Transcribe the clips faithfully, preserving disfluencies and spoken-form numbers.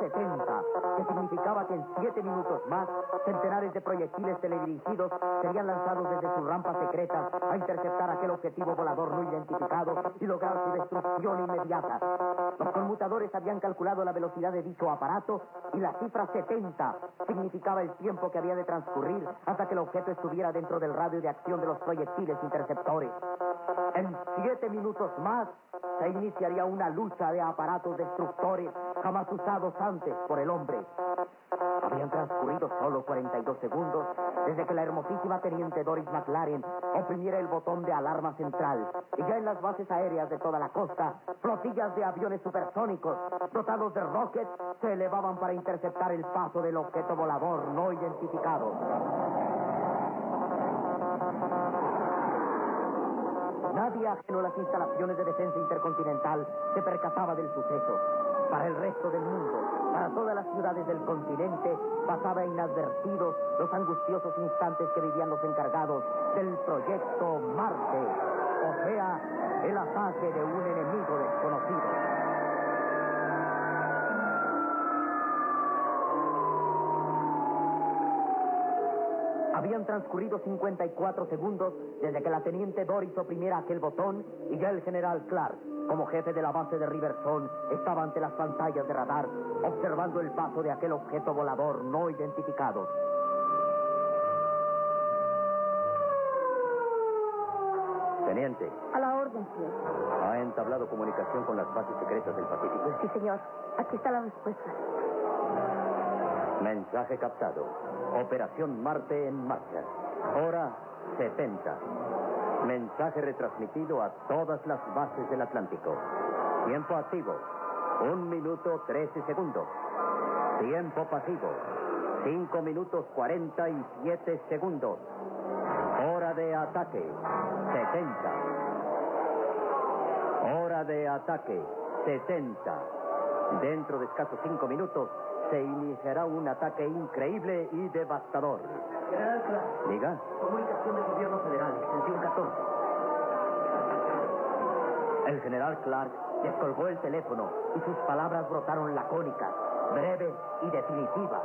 setenta, que significaba que en siete minutos más, centenares de proyectiles teledirigidos serían lanzados desde sus rampas secretas a interceptar aquel objetivo volador no identificado y lograr su destrucción inmediata. Los conmutadores habían calculado la velocidad de dicho aparato y la cifra setenta significaba el tiempo que había de transcurrir hasta que el objeto estuviera dentro del radio de acción de los proyectiles interceptores. En siete minutos más se iniciaría una lucha de aparatos destructores jamás usados antes por el hombre. Habían transcurrido solo cuarenta y dos segundos desde que la hermosísima teniente Doris McLaren oprimiera el botón de alarma central. Y ya en las bases aéreas de toda la costa, flotillas de aviones supersónicos dotados de rockets se elevaban para interceptar el paso del objeto volador no identificado. Nadie ajeno a las instalaciones de defensa intercontinental se percataba del suceso. Para el resto del mundo, para todas las ciudades del continente, pasaba inadvertidos los angustiosos instantes que vivían los encargados del proyecto Marte, o sea, el ataque de un enemigo desconocido. Habían transcurrido cincuenta y cuatro segundos desde que la teniente Doris oprimiera aquel botón y ya el general Clark, como jefe de la base de Riverson, estaba ante las pantallas de radar observando el paso de aquel objeto volador no identificado. Teniente. A la orden, señor. ¿Ha entablado comunicación con las bases secretas del Pacífico? Sí, señor. Aquí está la respuesta. Mensaje captado. Operación Marte en marcha. Hora setenta. Mensaje retransmitido a todas las bases del Atlántico. Tiempo activo. Un minuto trece segundos. Tiempo pasivo. Cinco minutos cuarenta y siete segundos. Hora de ataque. setenta. Hora de ataque. setenta. Dentro de escasos cinco minutos se iniciará un ataque increíble y devastador. General Clark. Diga. Comunicación del gobierno federal, extensión catorce. El general Clark descolgó el teléfono y sus palabras brotaron lacónicas, breves y definitivas.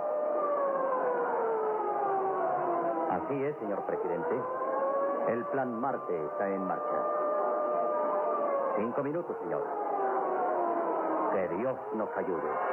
Así es, señor presidente. El plan Marte está en marcha. Cinco minutos, señor. Que Dios nos ayude.